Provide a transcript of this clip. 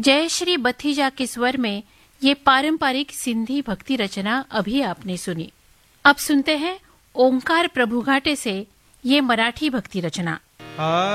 जयश्री बथीजा के स्वर में ये पारंपरिक सिंधी भक्ति रचना अभी आपने सुनी। अब सुनते हैं ओंकार प्रभु घाटे से ये मराठी भक्ति रचना।